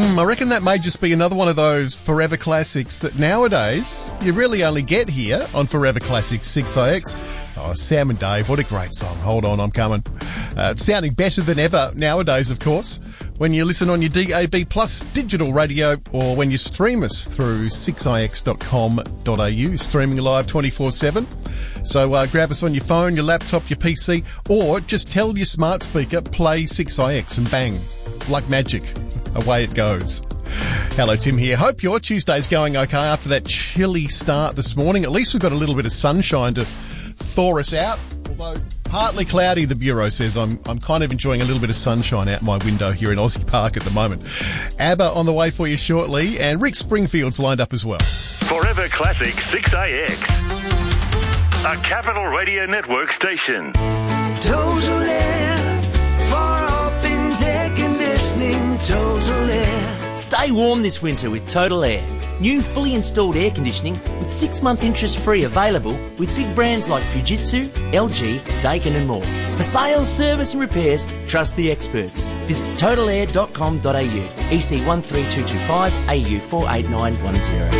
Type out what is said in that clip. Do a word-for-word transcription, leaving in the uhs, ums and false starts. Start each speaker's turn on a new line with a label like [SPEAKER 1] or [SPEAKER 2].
[SPEAKER 1] Mm, I reckon that may just be another one of those forever classics that nowadays you really only get here on Forever Classics six I X. Oh, Sam and Dave, what a great song. Hold on, I'm coming. Uh, it's sounding better than ever nowadays, of course, when you listen on your D A B Plus digital radio or when you stream us through six i x dot com dot a u, streaming live twenty-four seven. So uh, grab us on your phone, your laptop, your P C, or just tell your smart speaker, play six I X, and bang, like magic, away it goes. Hello, Tim here. Hope your Tuesday's going okay after that chilly start this morning. At least we've got a little bit of sunshine to thaw us out, although partly cloudy, the Bureau says. I'm I'm kind of enjoying a little bit of sunshine out my window here in Aussie Park at the moment. ABBA on the way for you shortly, and Rick Springfield's lined up as well.
[SPEAKER 2] Forever Classic six I X, a Capital Radio Network station.
[SPEAKER 3] Total Air, for all things air conditioning, Total Air.
[SPEAKER 4] Stay warm this winter with Total Air. New fully installed air conditioning with six-month interest-free available with big brands like Fujitsu, L G, Daikin and more. For sales, service and repairs, trust the experts. Visit total air dot com dot a u, E C one three two two five, A U four eight nine one zero.